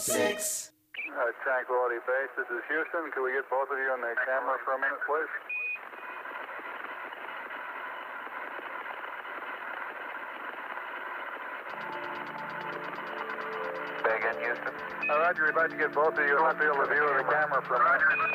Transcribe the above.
Tranquility Base, this is Houston. Can we get both of you on the camera for a minute, please? Say again, Houston. Roger, we'd like to get both of you on the field of view of the camera for a minute.